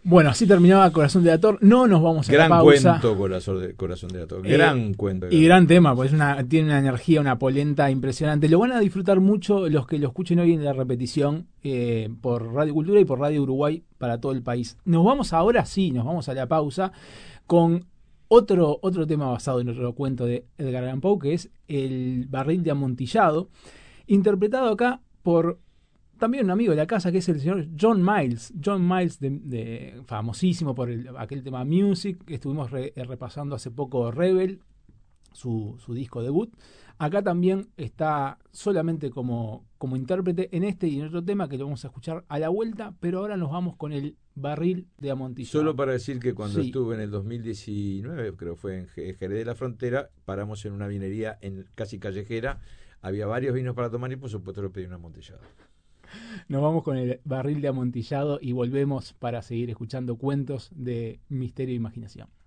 Bueno, así terminaba Corazón de Ator. No nos vamos a Gran la pausa. cuento, Corazón de Ator. Gran cuento. Y gran tema, pues tiene una energía, una polenta impresionante. Lo van a disfrutar mucho los que lo escuchen hoy en la repetición por Radio Cultura y por Radio Uruguay para todo el país. Nos vamos ahora sí, nos vamos a la pausa con otro tema basado en otro cuento de Edgar Allan Poe, que es El barril de amontillado, interpretado acá por también un amigo de la casa, que es el señor John Miles. John Miles, famosísimo por aquel tema Music, que estuvimos repasando hace poco Rebel, su disco debut. Acá también está solamente como intérprete en este y en otro tema que lo vamos a escuchar a la vuelta, pero ahora nos vamos con el barril de amontillado. Solo para decir que cuando Sí. estuve en el 2019, creo que fue en Jerez de la Frontera, paramos en una vinería casi callejera, había varios vinos para tomar y por supuesto le pedí un amontillado. Nos vamos con el barril de amontillado y volvemos para seguir escuchando cuentos de misterio e imaginación.